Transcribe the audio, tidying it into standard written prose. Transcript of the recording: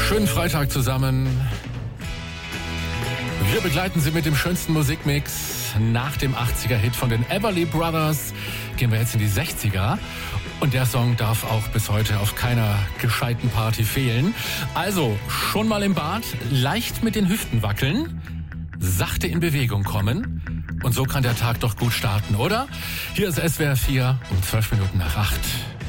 Schönen Freitag zusammen. Wir begleiten Sie mit dem schönsten Musikmix. Nach dem 80er-Hit von den Everly Brothers gehen wir jetzt in die 60er. Und der Song darf auch bis heute auf keiner gescheiten Party fehlen. Also, schon mal im Bad, leicht mit den Hüften wackeln, sachte in Bewegung kommen. Und so kann der Tag doch gut starten, oder? Hier ist SWR 4 um 12 Minuten nach 8.